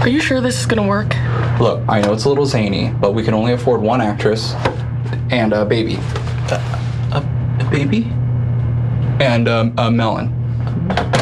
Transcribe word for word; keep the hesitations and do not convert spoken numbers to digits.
Are you sure this is gonna work? Look, I know it's a little zany, but we can only afford one actress and a baby. A, a baby? And um, a melon.